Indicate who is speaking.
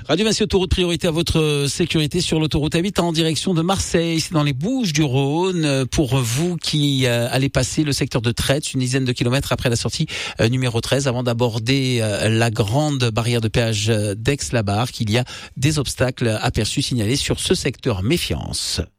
Speaker 1: Radio Massy Autoroute, priorité à votre sécurité sur l'autoroute A8 en direction de Marseille. C'est dans les Bouches-du-Rhône. Pour vous qui allez passer le secteur de Traite, une dizaine de kilomètres après la sortie numéro 13, avant d'aborder la grande barrière de péage d'Aix-la-Barre, qu'il y a des obstacles aperçus signalés sur ce secteur. Méfiance.